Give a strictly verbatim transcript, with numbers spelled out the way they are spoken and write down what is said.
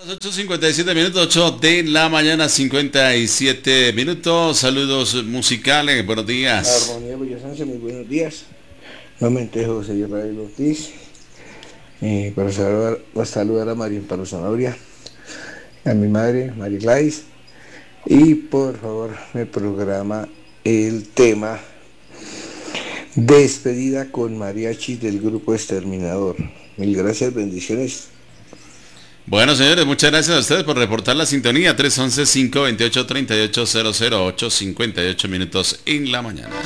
ocho cincuenta y siete minutos, ocho de la mañana, cincuenta y siete minutos. Saludos musicales, buenos días. Armonía Villasánchez, muy buenos días. Nuevamente José Israel Ortiz. Eh, para, saludar, para saludar a María Amparo Zanabria, a mi madre, María Gladys. Y por favor, me programa el tema Despedida con mariachi del grupo Exterminador. Mil gracias, bendiciones. Bueno, señores, muchas gracias a ustedes por reportar la sintonía. tres once, cinco veintiocho, treinta y ocho cero cero, ocho cincuenta y ocho minutos en la mañana.